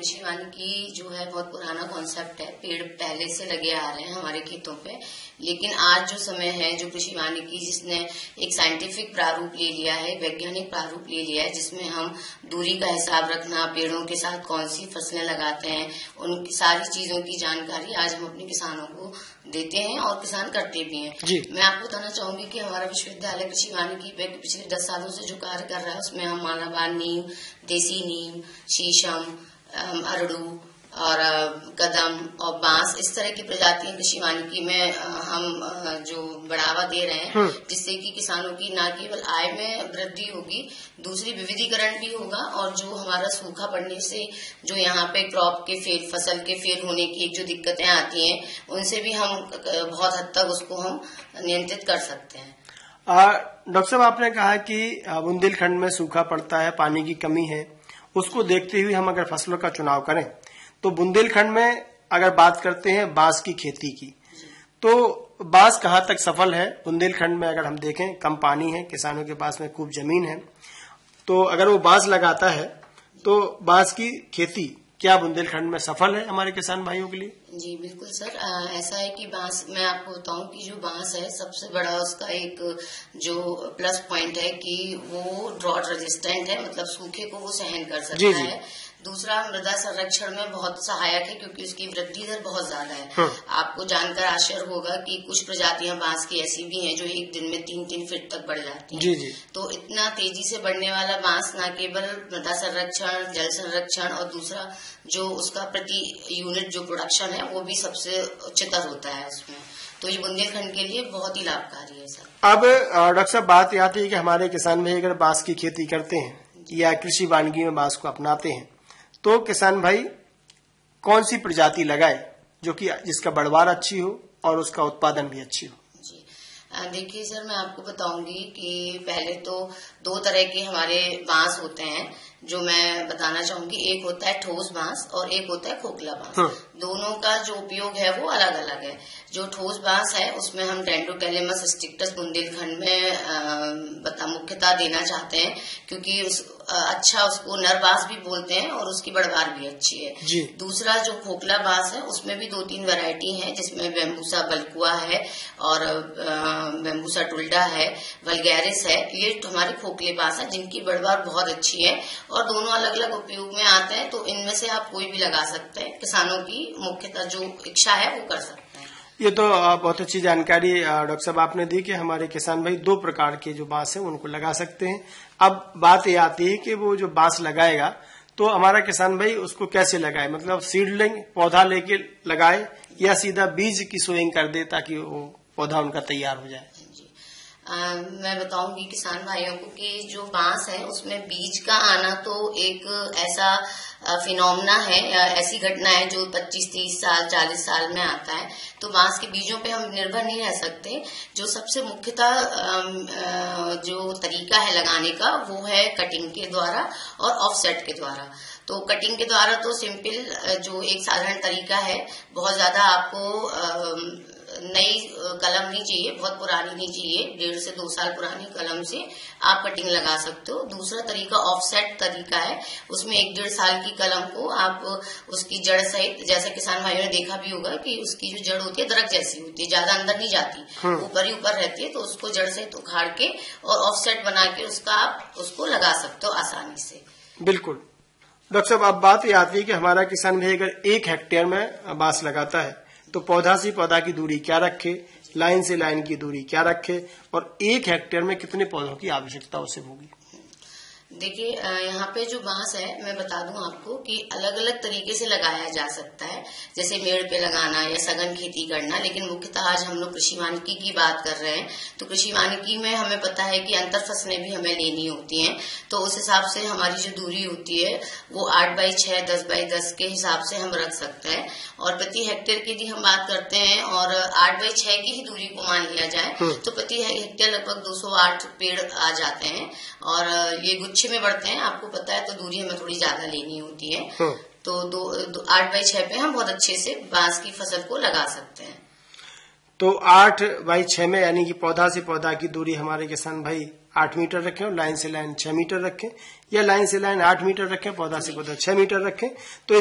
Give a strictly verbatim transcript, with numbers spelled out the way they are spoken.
कृषि वानिकी जो है बहुत पुराना कॉन्सेप्ट है। पेड़ पहले से लगे आ रहे हैं हमारे खेतों पे, लेकिन आज जो समय है जो कृषि वानिकी जिसने एक साइंटिफिक प्रारूप ले लिया है, वैज्ञानिक प्रारूप ले लिया है, जिसमें हम दूरी का हिसाब रखना, पेड़ों के साथ कौन सी फसलें लगाते हैं, उन सारी चीजों की जानकारी आज हम अपने किसानों को देते हैं और किसान करते भी हैं। मैं आपको बताना चाहूंगी कि हमारा विश्वविद्यालय कृषि वानिकी पे पिछले दस सालों से जो कार्य कर रहा है उसमें हम मालाबार नीम, देसी नीम, शीशम, अरड़ू और कदम और बांस, इस तरह की प्रजातियां कृषि वानिकी में हम जो बढ़ावा दे रहे हैं, जिससे कि किसानों की न केवल आय में वृद्धि होगी, दूसरी विविधीकरण भी होगा और जो हमारा सूखा पड़ने से जो यहाँ पे क्रॉप के फेल, फसल के फेल होने की जो दिक्कतें आती हैं, उनसे भी हम बहुत हद तक उसको हम नियंत्रित कर सकते हैं। डॉक्टर साहब, आपने कहा कि बुंदेलखंड में सूखा पड़ता है, पानी की कमी है, उसको देखते हुए हम अगर फसलों का चुनाव करें तो बुंदेलखंड में अगर बात करते हैं बांस की खेती की, तो बांस कहाँ तक सफल है? बुंदेलखंड में अगर हम देखें कम पानी है, किसानों के पास में खूब जमीन है, तो अगर वो बांस लगाता है तो बांस की खेती क्या बुंदेलखंड में सफल है हमारे किसान भाइयों के लिए? जी बिल्कुल सर, आ, ऐसा है कि बांस, मैं आपको बताऊं कि जो बांस है सबसे बड़ा उसका एक जो प्लस पॉइंट है कि वो ड्रॉट रेजिस्टेंट है, मतलब सूखे को वो सहन कर सकता जी, जी. है। दूसरा, मृदा संरक्षण में बहुत सहायक है क्योंकि उसकी वृद्धि दर बहुत ज्यादा है। हाँ। आपको जानकर आश्चर्य होगा कि कुछ प्रजातियां बांस की ऐसी भी हैं जो एक दिन में तीन तीन फीट तक बढ़ जाती हैं। जी जी। तो इतना तेजी से बढ़ने वाला बांस न केवल मृदा संरक्षण, जल संरक्षण और दूसरा जो उसका प्रति यूनिट जो प्रोडक्शन है वो भी सबसे उच्चतर होता है उसमें, तो ये बुंदेलखंड के लिए बहुत ही लाभकारी है सर। अब डॉक्टर साहब, बात आती है कि हमारे किसान भाई अगर बांस की खेती करते हैं या कृषि वानिकी में बांस को अपनाते हैं तो किसान भाई कौन सी प्रजाति लगाए जो कि जिसका बढ़वार अच्छी हो और उसका उत्पादन भी अच्छी हो? जी देखिए सर, मैं आपको बताऊंगी कि पहले तो दो तरह के हमारे बांस होते हैं जो मैं बताना चाहूंगी। एक होता है ठोस बांस और एक होता है खोखला बांस। हाँ। दोनों का जो उपयोग है वो अलग अलग है। जो ठोस बांस है उसमें हम डेंड्रोकैलिमस स्टिक्टस बुंदेलखंड में बता मुख्यतः देना चाहते हैं क्योंकि उस अच्छा उसको नर बांस भी बोलते हैं और उसकी बढ़वार भी अच्छी है जी। दूसरा जो खोखला बांस है उसमें भी दो तीन वैरायटी है, जिसमें बैम्बूसा बल्कुआ है और बैम्बूसा टुल्डा है, वल्गैरिस है। ये हमारे खोखले बांस है जिनकी बढ़वार बहुत अच्छी है और दोनों अलग अलग उपयोग में आते हैं, तो इनमें से आप कोई भी लगा सकते हैं। किसानों की मुख्यतः जो इच्छा है वो कर सकते हैं। ये तो बहुत अच्छी जानकारी डॉक्टर साहब आपने दी कि हमारे किसान भाई दो प्रकार के जो बांस है उनको लगा सकते हैं। अब बात ये आती है कि वो जो बांस लगाएगा तो हमारा किसान भाई उसको कैसे लगाए, मतलब सीडलिंग पौधा लेके लगाए या सीधा बीज की सोइंग कर दे ताकि वो पौधा उनका तैयार हो जाए? आ, मैं बताऊंगी किसान भाइयों को कि जो बांस है उसमें बीज का आना तो एक ऐसा फिनोमेना है, ऐसी घटना है जो पच्चीस तीस साल चालीस साल में आता है। तो बांस के बीजों पे हम निर्भर नहीं रह सकते। जो सबसे मुख्यतः जो तरीका है लगाने का वो है कटिंग के द्वारा और ऑफसेट के द्वारा। तो कटिंग के द्वारा तो सिंपल जो एक साधारण तरीका है, बहुत ज्यादा आपको नई कलम नहीं चाहिए, बहुत पुरानी नहीं चाहिए, डेढ़ से दो साल पुरानी कलम से आप कटिंग लगा सकते हो। दूसरा तरीका ऑफसेट तरीका है, उसमें एक डेढ़ साल की कलम को आप उसकी जड़ सहित, जैसा किसान भाइयों ने देखा भी होगा कि उसकी जो जड़ होती है दरख्त जैसी होती है, ज्यादा अंदर नहीं जाती, ऊपर ही ऊपर रहती है, तो उसको जड़ सहित उखाड़ के और ऑफसेट बना के उसका आप उसको लगा सकते हो आसानी से। बिल्कुल। डॉक्टर साहब, अब बात ये आती है कि हमारा किसान भाई अगर एक हेक्टेयर में बांस लगाता है तो पौधा से पौधा की दूरी क्या रखे, लाइन से लाइन की दूरी क्या रखे और एक हेक्टेयर में कितने पौधों की आवश्यकता उसे होगी? देखिए यहाँ पे जो बांस है मैं बता दूं आपको कि अलग अलग तरीके से लगाया जा सकता है, जैसे मेड़ पे लगाना या सघन खेती करना, लेकिन मुख्यतः आज हम लोग कृषि वानिकी की बात कर रहे हैं। तो कृषि वानिकी में हमें पता है कि अंतर फसलें भी हमें लेनी होती हैं, तो उस हिसाब से हमारी जो दूरी होती है वो आठ बाई छह दस बाई दस के हिसाब से हम रख सकते हैं। और प्रति हेक्टेयर की यदि हम बात करते हैं और आठ बाई छह की ही दूरी को मान लिया जाए तो प्रति हेक्टेयर लगभग दो सौ आठ पेड़ आ जाते हैं और ये गुच्छे में बढ़ते हैं, आपको पता है, तो दूरी हमें थोड़ी ज्यादा लेनी होती है। हाँ। तो दो, दो आठ बाई छह पे हम बहुत अच्छे से बांस की फसल को लगा सकते हैं। तो आठ बाई छह में यानी कि पौधा से पौधा की दूरी हमारे किसान भाई आठ मीटर रखें और लाइन से लाइन छह मीटर रखें, या लाइन से लाइन आठ मीटर रखें, पौधा से पौधा छह मीटर रखें। तो